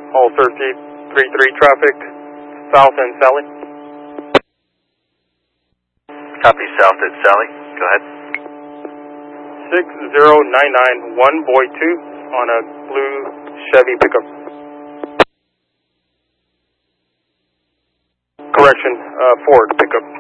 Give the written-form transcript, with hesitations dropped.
all 33 traffic, south and Sally. Copy, south at Sally. Go ahead. 60991 Boy 2 on a blue Chevy pickup. Correction, Ford pickup.